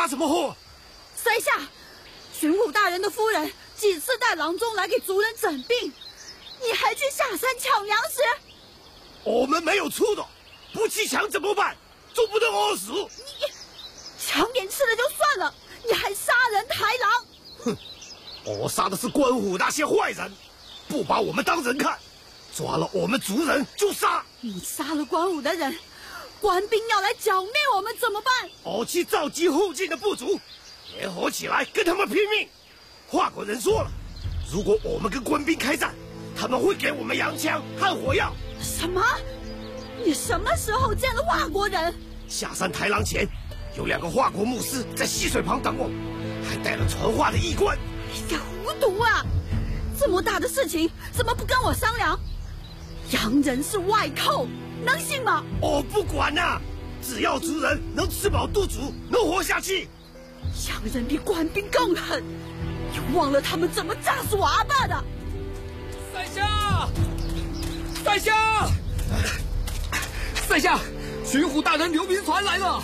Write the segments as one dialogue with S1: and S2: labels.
S1: 发什么祸？
S2: 塞下，巡抚大人的夫人几次带郎中来给族人诊病，你还去下山抢粮食？
S1: 我们没有错的，不去抢怎么办？总不能饿死。
S2: 你抢点吃的就算了，你还杀人抬狼！
S1: 哼，我杀的是官府那些坏人，不把我们当人看，抓了我们族人就杀。
S2: 你杀了官府的人，官兵要来剿灭我们怎么办？
S1: 我去召集附近的部族，联合起来跟他们拼命。华国人说了，如果我们跟官兵开战，他们会给我们洋枪和火药。
S2: 什么？你什么时候见了华国人？
S1: 下山抬狼前，有2个华国牧师在溪水旁等我，还带了传话的医官。
S2: 哎呀，糊涂啊！这么大的事情，怎么不跟我商量？洋人是外寇，能信吗？
S1: 我不管啊，只要族人能吃饱肚足，能活下去。
S2: 洋人比官兵更狠，你忘了他们怎么炸死我阿爸的？
S3: 在下，在下，在下，巡抚大人刘铭传来了。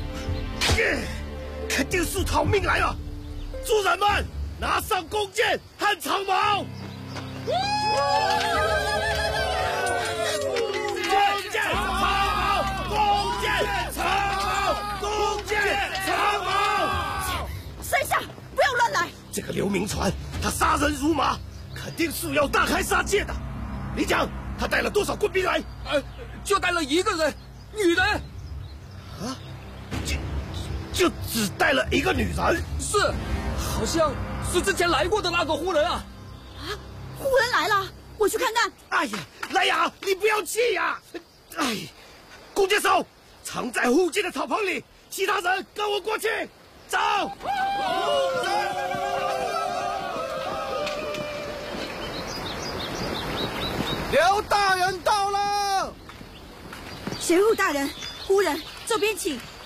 S1: 肯定是逃命来了！族人们，拿上弓箭和长矛！弓箭长矛，弓箭长矛，弓箭长矛！
S2: 塞下，不要乱来！
S1: 这个刘铭传，他杀人如麻，肯定是要大开杀戒的。你讲，他带了多少官兵来？
S3: 就带了1个人，女人。
S1: 啊？就只带了1个女人？
S3: 是，好像是之前来过的那个夫人啊。
S2: 啊，夫人来了，我去看看。
S1: 哎呀，来呀，你不要气呀！哎，弓箭手藏在附近的草棚里，其他人跟我过去，走。
S4: 刘大人到了。
S2: 巡抚大人，夫人，这边请。